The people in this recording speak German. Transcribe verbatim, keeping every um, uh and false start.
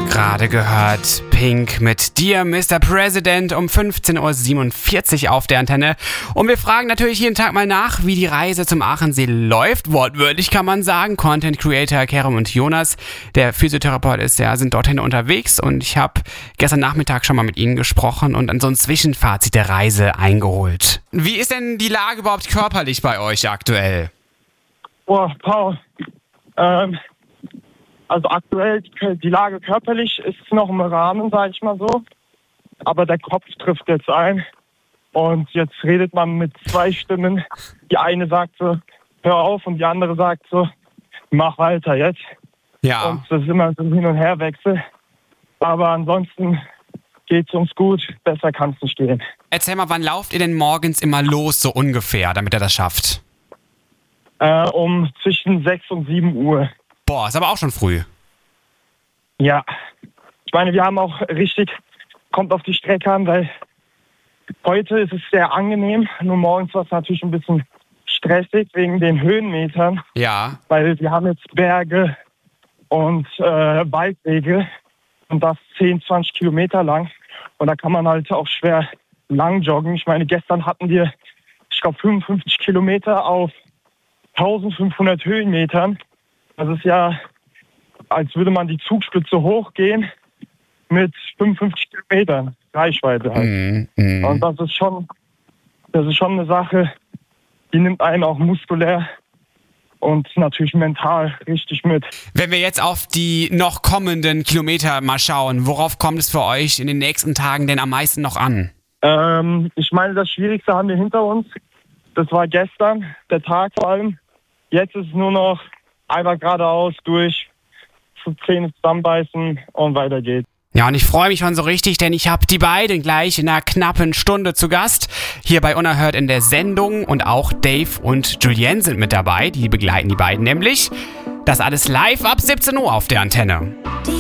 Gerade gehört Pink mit Dear Mister President um fünfzehn Uhr siebenundvierzig auf der Antenne. Und wir fragen natürlich jeden Tag mal nach, wie die Reise zum Aachensee läuft. Wortwörtlich kann man sagen. Content Creator Kerem und Jonas, der Physiotherapeut ist, ja, sind dorthin unterwegs. Und ich habe gestern Nachmittag schon mal mit ihnen gesprochen und an so ein Zwischenfazit der Reise eingeholt. Wie ist denn die Lage überhaupt körperlich bei euch aktuell? Boah, Paul, ähm... Also aktuell, die Lage körperlich ist noch im Rahmen, sage ich mal so. Aber der Kopf trifft jetzt ein. Und jetzt redet man mit zwei Stimmen. Die eine sagt so, hör auf, und die andere sagt so, mach weiter jetzt. Ja. Und das ist immer so ein Hin- und Herwechsel. Aber ansonsten geht's uns gut. Besser kann's nicht gehen. Erzähl mal, wann lauft ihr denn morgens immer los, so ungefähr, damit ihr das schafft? Äh, um zwischen sechs und sieben Uhr. Boah, ist aber auch schon früh. Ja, ich meine, wir haben auch richtig, kommt auf die Strecke an, weil heute ist es sehr angenehm, nur morgens war es natürlich ein bisschen stressig wegen den Höhenmetern. Ja. Weil wir haben jetzt Berge und äh, Waldwege und das zehn, zwanzig Kilometer lang und da kann man halt auch schwer lang joggen. Ich meine, gestern hatten wir, ich glaube, fünfundfünfzig Kilometer auf eintausendfünfhundert Höhenmetern. Das ist ja, als würde man die Zugspitze hochgehen mit fünfundfünfzig Kilometern Reichweite halt. Mm, mm. Und das ist schon, das ist schon eine Sache, die nimmt einen auch muskulär und natürlich mental richtig mit. Wenn wir jetzt auf die noch kommenden Kilometer mal schauen, worauf kommt es für euch in den nächsten Tagen denn am meisten noch an? Ähm, ich meine, das Schwierigste haben wir hinter uns. Das war gestern, der Tag vor allem. Jetzt ist es nur noch einfach geradeaus durch, Zähne zusammenbeißen und weiter geht's. Ja, und ich freue mich schon so richtig, denn ich habe die beiden gleich in einer knappen Stunde zu Gast. Hier bei Unerhört in der Sendung und auch Dave und Julien sind mit dabei. Die begleiten die beiden nämlich. Das alles live ab siebzehn Uhr auf der Antenne. Die